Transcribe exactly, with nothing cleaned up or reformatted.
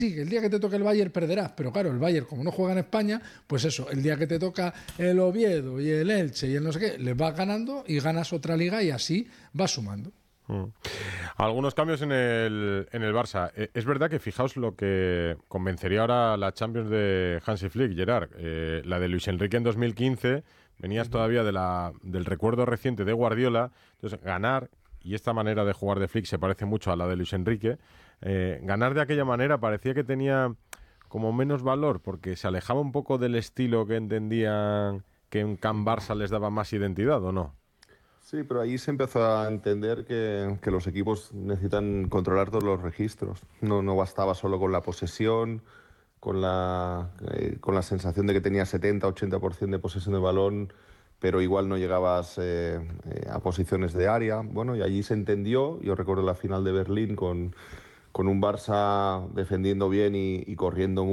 Sí, el día que te toque el Bayern perderás, pero claro, el Bayern, como no juega en España, pues eso, el día que te toca el Oviedo y el Elche y el no sé qué, les vas ganando y ganas otra liga y así vas sumando. Mm. Algunos cambios en el, en el Barça. Eh, es verdad que fijaos lo que convencería ahora la Champions de Hansi Flick, Gerard. Eh, la de Luis Enrique en dos mil quince, venías uh-huh. todavía de la, del recuerdo reciente de Guardiola. Entonces, ganar, y esta manera de jugar de Flick se parece mucho a la de Luis Enrique, eh, ganar de aquella manera parecía que tenía como menos valor, porque se alejaba un poco del estilo que entendían que en Can Barça les daba más identidad, ¿o no? Sí, pero ahí se empezó a entender que, que los equipos necesitan controlar todos los registros. No, no bastaba solo con la posesión, con la, eh, con la sensación de que tenías setenta ochenta por ciento de posesión de balón, pero igual no llegabas eh, eh, a posiciones de área. Bueno, y allí se entendió. Yo recuerdo la final de Berlín con, con un Barça defendiendo bien y, y corriendo mucho.